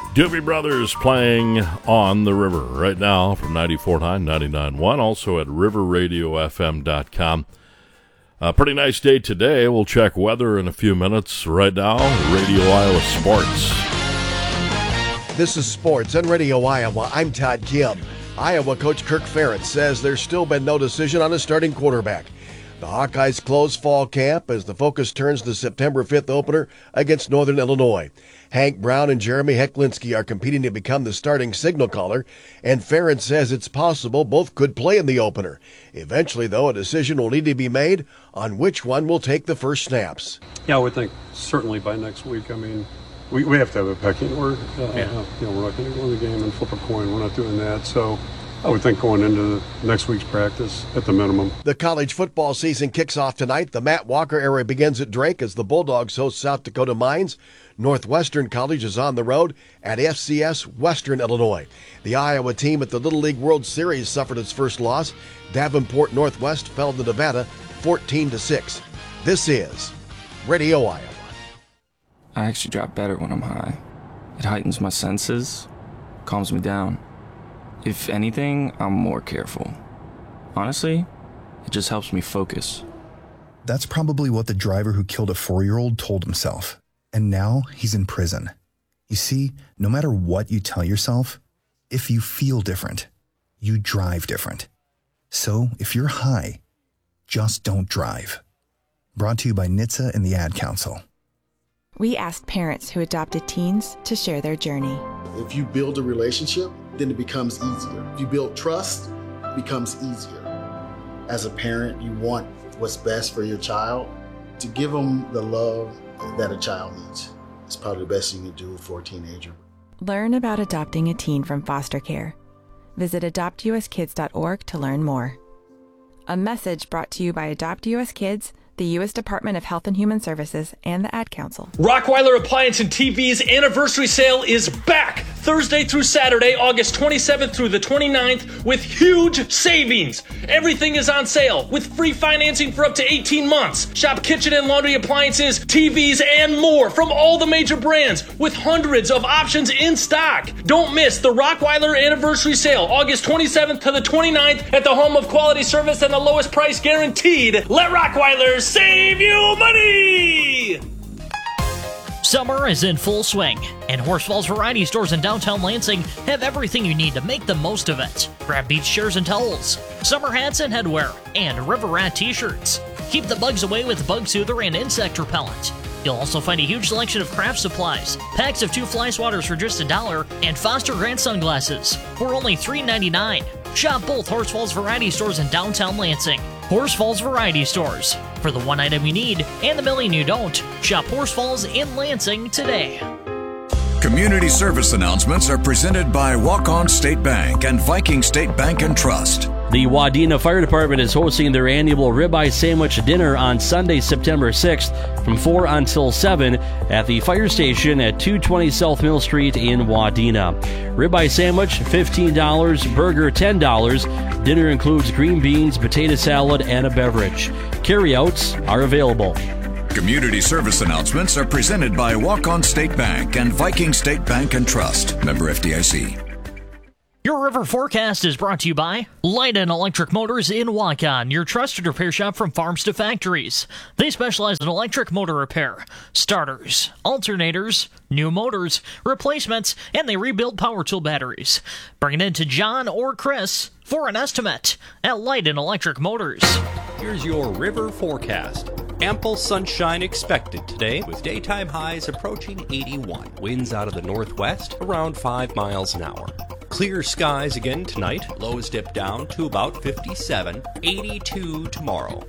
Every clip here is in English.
Doobie Brothers playing on the river right now from 94.9, 99.1, also at riverradiofm.com. Pretty nice day today. We'll check weather in a few minutes. Right now, Radio Iowa Sports. This is Sports on Radio Iowa. I'm Todd Kim. Iowa coach Kirk Ferentz says there's still been no decision on a starting quarterback. The Hawkeyes close fall camp as the focus turns to September 5th opener against Northern Illinois. Hank Brown and Jeremy Hecklinski are competing to become the starting signal caller, and Ferentz says it's possible both could play in the opener. Eventually, though, a decision will need to be made on which one will take the first snaps. Yeah, I would think certainly by next week. I mean, we have to have a pecking order. We're not going to go in the game and flip a coin. We're not doing that. So I would think going into next week's practice at the minimum. The college football season kicks off tonight. The Matt Walker era begins at Drake as the Bulldogs host South Dakota Mines. Northwestern College is on the road at FCS Western Illinois. The Iowa team at the Little League World Series suffered its first loss. Davenport Northwest fell to Nevada 14-6. This is Radio Iowa. I actually drop better when I'm high. It heightens my senses, calms me down. If anything, I'm more careful. Honestly, it just helps me focus. That's probably what the driver who killed a 4-year-old told himself. And now he's in prison. You see, no matter what you tell yourself, if you feel different, you drive different. So if you're high, just don't drive. Brought to you by NHTSA and the Ad Council. We asked parents who adopted teens to share their journey. If you build a relationship, then it becomes easier. If you build trust, it becomes easier. As a parent, you want what's best for your child. To give them the love that a child needs is probably the best you can do for a teenager. Learn about adopting a teen from foster care. Visit adoptuskids.org to learn more. A message brought to you by Adopt US Kids, the U.S. Department of Health and Human Services, and the Ad Council. Rockweiler Appliance and TV's anniversary sale is back Thursday through Saturday, August 27th through the 29th with huge savings. Everything is on sale with free financing for up to 18 months. Shop kitchen and laundry appliances, TVs, and more from all the major brands with hundreds of options in stock. Don't miss the Rockweiler anniversary sale, August 27th to the 29th at the home of quality service and the lowest price guaranteed. Let Rockweiler save you money! Summer is in full swing, and Horsfall's Variety Stores in downtown Lansing have everything you need to make the most of it. Grab beach chairs and towels, summer hats and headwear, and River Rat t-shirts. Keep the bugs away with Bug Soother and Insect Repellent. You'll also find a huge selection of craft supplies, packs of 2 fly swatters for just $1, and Foster Grant sunglasses for only $3.99. Shop both Horsfall's Variety Stores in downtown Lansing. Horsfall's Variety Stores. For the one item you need and the million you don't, shop Horsfall's in Lansing today. Community service announcements are presented by Walk-On State Bank and Viking State Bank and Trust. The Wadena Fire Department is hosting their annual ribeye sandwich dinner on Sunday, September 6th from 4 until 7 at the fire station at 220 South Mill Street in Wadena. Ribeye sandwich, $15, burger, $10. Dinner includes green beans, potato salad, and a beverage. Carryouts are available. Community service announcements are presented by Walk-On State Bank and Viking State Bank and Trust. Member FDIC. Your river forecast is brought to you by Leiden Electric Motors in Waukon, your trusted repair shop from farms to factories. They specialize in electric motor repair, starters, alternators, new motors, replacements, and they rebuild power tool batteries. Bring it in to John or Chris for an estimate at Leiden Electric Motors. Here's your river forecast. Ample sunshine expected today with daytime highs approaching 81. Winds out of the northwest around 5 miles an hour. Clear skies again tonight. Lows dip down to about 57. 82 tomorrow.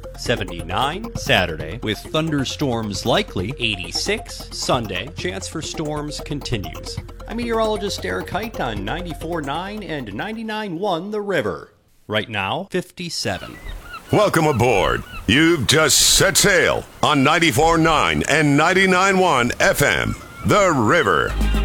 79 Saturday with thunderstorms likely. 86 Sunday. Chance for storms continues. I'm meteorologist Derek Height on 94.9 and 99.1 The River. Right now, 57. Welcome aboard. You've just set sail on 94.9 and 99.1 FM, The River.